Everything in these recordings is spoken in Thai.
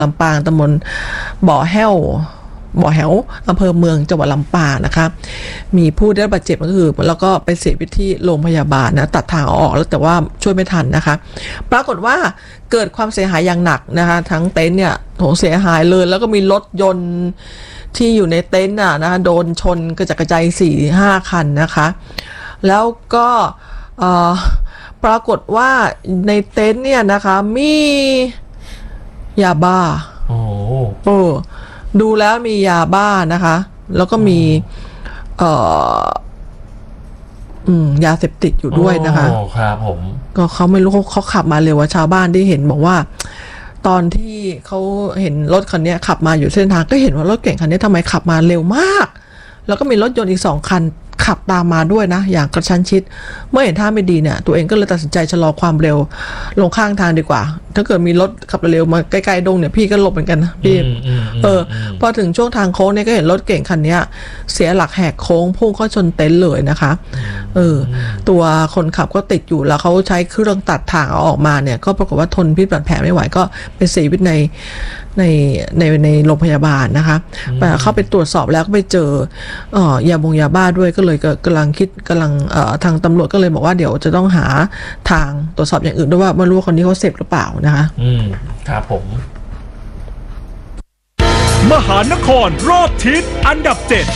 ลำปางตำบลบ่อแห้วอำเภอเมืองจังหวัดลำปางนะคะมีผู้ได้รับบาดเจ็บก็คือแล้วก็ไปเสียชีวิตที่โรงพยาบาลนะตัดทางออกแล้วแต่ว่าช่วยไม่ทันนะคะปรากฏว่าเกิดความเสียหายอย่างหนักนะคะทั้งเต็นท์เนี่ยโหเสียหายเลยแล้วก็มีรถยนต์ที่อยู่ในเต็นท์นะคะโดนชนกระจัดกระจาย 4-5 คันนะคะแล้วก็ปรากฏว่าในเต็นท์เนี่ยนะคะมียาบ้าดูแล้วมียาบ้านะคะแล้วก็มียาเสพติดอยู่ด้วยนะคะครับผมก็เขาไม่รู้เขาขับมาเร็วว่าชาวบ้านที่เห็นบอกว่าตอนที่เขาเห็นรถคันนี้ขับมาอยู่เส้นทางก็เห็นว่ารถเก่งคันนี้ทำไมขับมาเร็วมากแล้วก็มีรถยนต์อีก2 คันขับตามมาด้วยนะอย่างกระชั้นชิดเมื่อเห็นท่าไม่ดีเนี่ยตัวเองก็เลยตัดสินใจชะลอความเร็วลงข้างทางดีกว่าถ้าเกิดมีรถขับเร็วมาใกล้ๆดงเนี่ยพี่ก็หลบเหมือนกันนะพี่พอถึงช่วงทางโค้งเนี่ยก็เห็นรถเก่งคันนี้เสียหลักแหกโค้งพุ่งเข้าชนเต็นท์เลยนะคะตัวคนขับก็ติดอยู่แล้วเขาใช้เครื่องตัดถ่างเอาออกมาเนี่ยก็ปรากฏว่าทนพิษบาดแผลไม่ไหวก็เป็นเสียชีวิตในโรงพยาบาลนะคะเข้าไปตรวจสอบแล้วก็ไปเจอยาบ้าด้วยก็เลยกำลังทางตำรวจก็เลยบอกว่าเดี๋ยวจะต้องหาทางตรวจสอบอย่างอื่นด้วยว่าไม่รู้ว่าคนนี้เขาเสพหรือเปล่านะคะครับผมมหานครรอบทิศอันดับ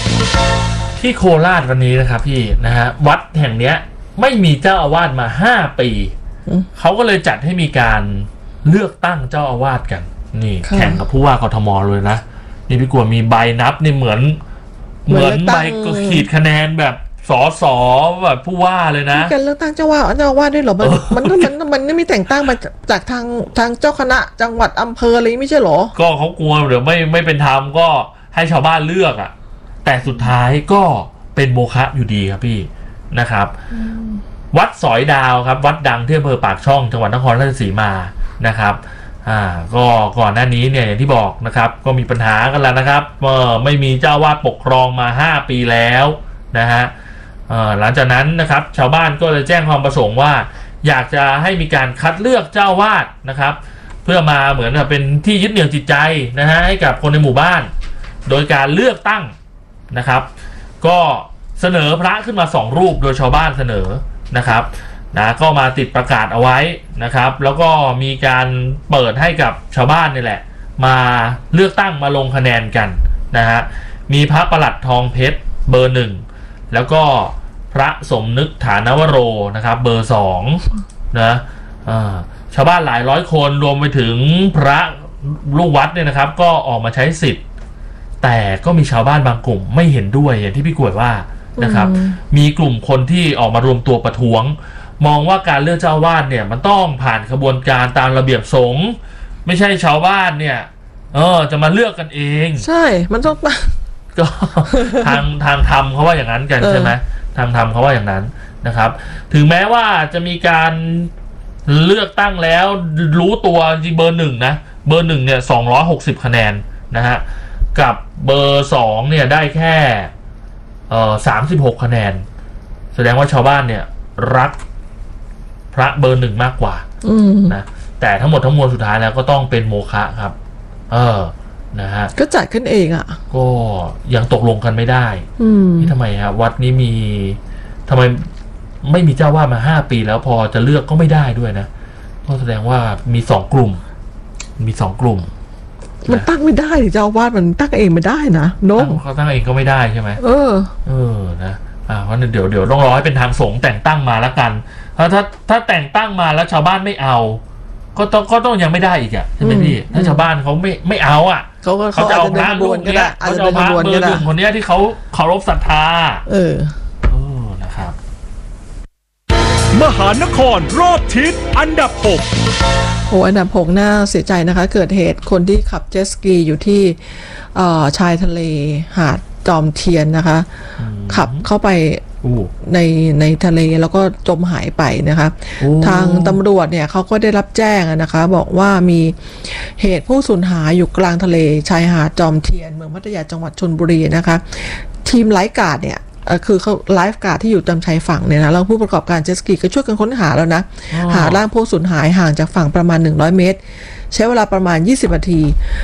7 ที่โคราชวันนี้นะครับพี่นะฮะวัดแห่งเนี้ยไม่มีเจ้าอาวาสมา5 ปีเขาก็เลยจัดให้มีการเลือกตั้งเจ้าอาวาสกันนี่แข่งกับผู้ว่ากทมเลยนะนี่พี่กลัวมีใบนับนี่เหมือนใบก็ขีดคะแนนแบบสแบบผู้ว่าเลยนะการเลือกตั้งเจ้าอาวาสด้วยเหรอมันไม่มีแต่งตั้งมาจากทางเจ้าคณะจังหวัดอำเภออะไรไม่ใช่หรอก็เขากลัวเดี๋ยวไม่เป็นธรรมก็ให้ชาวบ้านเลือกอ่ะแต่สุดท้ายก็เป็นโมฆะอยู่ดีครับพี่นะครับวัดสอยดาวครับวัดดังที่อำเภอปากช่องจังหวัดนครราชสีมานะครับก็ก่อนหน้านี้เนี่ยอย่างที่บอกนะครับก็มีปัญหากันแล้วนะครับไม่มีเจ้าวาดปกครองมา5 ปีแล้วนะฮะหลังจากนั้นนะครับชาวบ้านก็เลยแจ้งความประสงค์ว่าอยากจะให้มีการคัดเลือกเจ้าวาดนะครับเพื่อมาเหมือนกับเป็นที่ยึดเหนี่ยวจิตใจนะฮะให้กับคนในหมู่บ้านโดยการเลือกตั้งนะครับก็เสนอพระขึ้นมา2 รูปโดยชาวบ้านเสนอนะครับนะก็มาติดประกาศเอาไว้นะครับแล้วก็มีการเปิดให้กับชาวบ้านนี่แหละมาเลือกตั้งมาลงคะแนนกันนะฮะมีพระประหลัดทองเพชรเบอร์ 1แล้วก็พระสมนึกฐานวโรนะครับเบอร์2นะชาวบ้านหลายร้อยคนรวมไปถึงพระลูกวัดเนี่ยนะครับก็ออกมาใช้สิทธิ์แต่ก็มีชาวบ้านบางกลุ่มไม่เห็นด้วยอย่างที่พี่กวยว่านะครับมีกลุ่มคนที่ออกมารวมตัวประท้วงมองว่าการเลือกเจ้าอาวาสเนี่ยมันต้องผ่านกระบวนการตามระเบียบสงฆ์ไม่ใช่ชาวบ้านเนี่ยจะมาเลือกกันเองใช่มันต้องก็ทางธรรมเขาว่าอย่างนั้นกันใช่ไหมทางธรรมเขาว่าอย่างนั้นนะครับถึงแม้ว่าจะมีการเลือกตั้งแล้วรู้ตัวจริงเบอร์ 1นะเบอร์ 1เนี่ย260 คะแนนนะฮะกับเบอร์ 2เนี่ยได้แค่36 คะแนนแสดงว่าชาวบ้านเนี่ยรักพระเบอร์ 1มากกว่านะแต่ทั้งหมดทั้งมวลสุดท้ายแล้วก็ต้องเป็นโมฆะครับนะฮะก็จัดขึ้นเองอ่ะก็ยังตกลงกันไม่ได้นี่ทำไมครับวัดนี้มีทำไมไม่มีเจ้าวาดมา5 ปีแล้วพอจะเลือกก็ไม่ได้ด้วยนะก็แสดงว่ามี2 กลุ่มมันตั้งไม่ได้เจ้าวาดมันตั้งเองไม่ได้นะน้องเขาตั้งเองก็ไม่ได้ใช่ไหมนะเพราะเดี๋ยวต้องรอให้เป็นทางสงฆ์แต่งตั้งมาแล้วกันถ้าแต่งตั้งมาแล้วชาวบ้านไม่เอาก็ต้องยังไม่ได้อีกอ่ะใช่ไหมพี่ถ้าชาวบ้านเขาไม่เอาอ่ะเขาจะเอาพระรูปเนี้ยเขาจะเอาพระเบอร์ 1คนนี้ที่เขาเคารพศรัทธานะครับมหานครรอบทิศอันดับ6 อันดับ6น่าเสียใจนะคะเกิดเหตุคนที่ขับเจ็ตสกีอยู่ที่ชายทะเลหาดจอมเทียนนะคะขับเข้าไปในทะเลแล้วก็จมหายไปนะคะทางตำรวจเนี่ยเขาก็ได้รับแจ้งนะคะบอกว่ามีเหตุผู้สูญหายอยู่กลางทะเลชายหาดจอมเทียนเมืองพัทยาจังหวัดชลบุรีนะคะทีมไลฟ์การ์ดเนี่ยคือเขาไลฟ์การ์ดที่อยู่ตามชายฝั่งเนี่ยนะแล้วผู้ประกอบการเจ็ตสกีก็ช่วยกันค้นหาแล้วนะหาร่างผู้สูญหายห่างจากฝั่งประมาณ100 เมตรใช้เวลาประมาณ20นาที